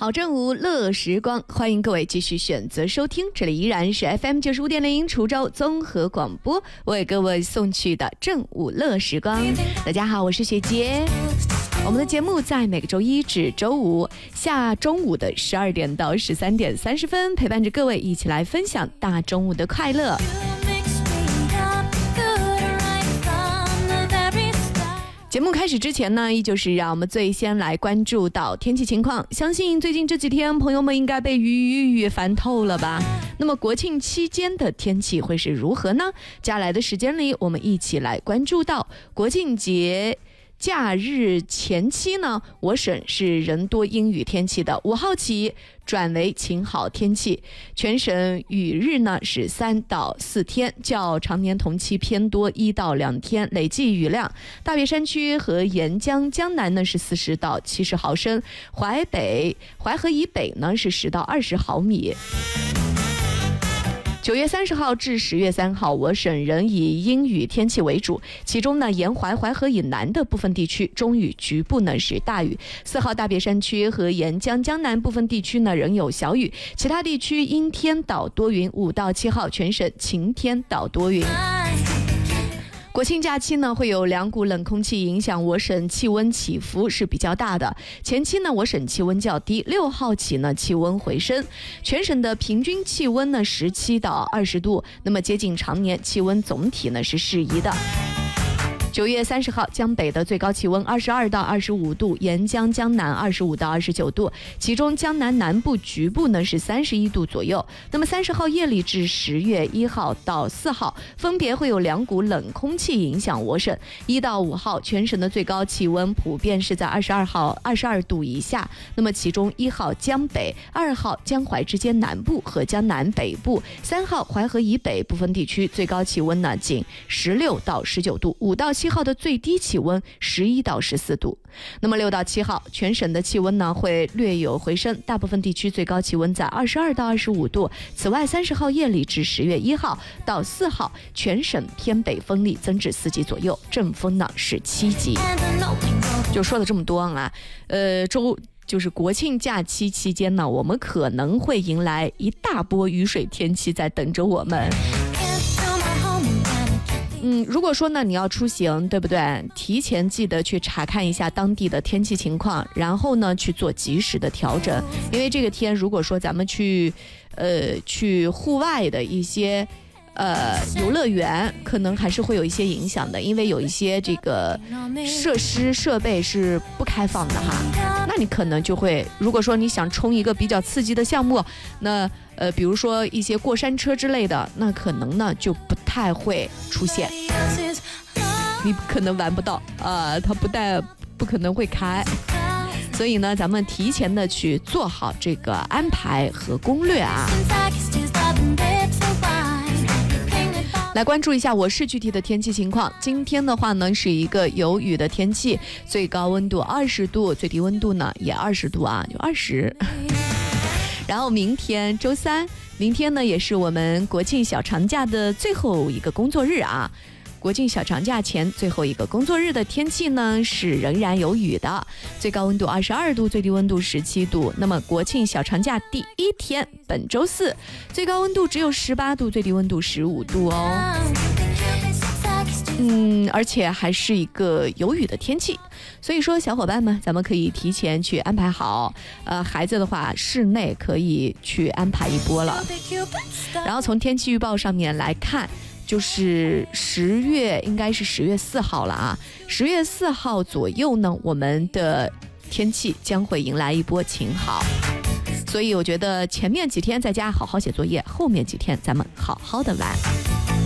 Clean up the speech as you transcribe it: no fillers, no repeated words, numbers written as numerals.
好正午乐时光，欢迎各位继续选择收听，这里依然是 FM 95.0滁州综合广播为各位送去的正午乐时光。大家好，我是雪洁。我们的节目在每个周一至周五下中午的12点到13点30分，陪伴着各位一起来分享大中午的快乐。节目开始之前呢，依旧是让我们最先来关注到天气情况。相信最近这几天朋友们应该被雨烦透了吧。那么国庆期间的天气会是如何呢？接下来的时间里，我们一起来关注到国庆节假日前期呢，我省是人多阴雨天气的，5号起转为晴好天气，全省雨日呢是3到4天，较常年同期偏多1到2天，累计雨量大别山区和沿江江南呢是40到70毫升，淮河以北呢是10到20毫米。9月30号至10月3号，我省仍以阴雨天气为主，其中呢，沿淮河以南的部分地区中雨，局部呢是大雨。4号大别山区和沿江江南部分地区呢仍有小雨，其他地区阴天到多云。5到7号全省晴天到多云。国庆假期呢，会有2股冷空气影响我省，气温起伏是比较大的。前期呢，我省气温较低，6号起呢，气温回升，全省的平均气温呢17到20度，那么接近常年气温，总体呢是适宜的。9月30号，江北的最高气温22到25度，沿江江南25到29度，其中江南南部局部呢是31度左右。那么30号夜里至10月1号到4号，分别会有2股冷空气影响我省。1到5号，全省的最高气温普遍是在22度以下。那么其中1号江北，2号江淮之间南部和江南北部，3号淮河以北部分地区最高气温呢仅16到19度。5到7号的最低气温11到14度。那么6到7号，全省的气温呢会略有回升，大部分地区最高气温在22到25度。此外，30号夜里至10月1号到4号，全省偏北风力增至4级左右，阵风呢是7级。就说了这么多啊，就是国庆假期期间呢，我们可能会迎来一大波雨水天气在等着我们。如果说呢你要出行，对不对？提前记得去查看一下当地的天气情况，然后呢去做及时的调整。因为这个天，如果说咱们去户外的一些游乐园，可能还是会有一些影响的，因为有一些这个设施设备是不开放的哈。那你可能就会，如果说你想冲一个比较刺激的项目，那比如说一些过山车之类的，那可能呢就不太会出现，你可能玩不到它不可能会开。所以呢，咱们提前的去做好这个安排和攻略啊。来关注一下我市具体的天气情况。今天的话呢，是一个有雨的天气，最高温度20度，最低温度呢也20度啊，就20。然后明天周三，明天呢也是我们国庆小长假的最后一个工作日啊。国庆小长假前最后一个工作日的天气呢是仍然有雨的，最高温度22度，最低温度17度。那么国庆小长假第1天，本周四，最高温度只有18度，最低温度15度哦。而且还是一个有雨的天气，所以说小伙伴们，咱们可以提前去安排好。孩子的话，室内可以去安排一波了。然后从天气预报上面来看，就是应该是10月4号了啊。10月4号左右呢，我们的天气将会迎来一波晴好。所以我觉得前面几天在家好好写作业，后面几天咱们好好的玩。